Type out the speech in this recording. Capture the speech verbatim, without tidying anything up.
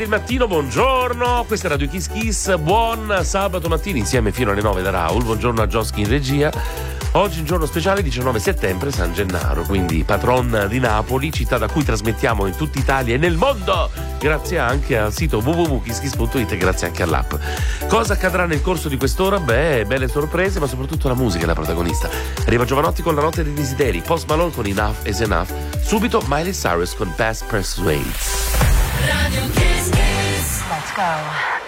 Il mattino, buongiorno, questa è Radio Kiss Kiss, buon sabato mattina insieme fino alle nove da Raul, buongiorno a Joschi in regia. Oggi un giorno speciale, diciannove settembre, San Gennaro, quindi patron di Napoli, città da cui trasmettiamo in tutta Italia e nel mondo, grazie anche al sito w w w punto kiss kiss punto it e grazie anche all'app. Cosa accadrà nel corso di quest'ora? Beh, belle sorprese, ma soprattutto la musica è la protagonista. Arriva Giovanotti con La notte dei desideri, Post Malone con Enough is Enough, subito Miley Cyrus con Past Persuades. Radio Kiss Kiss. Let's go.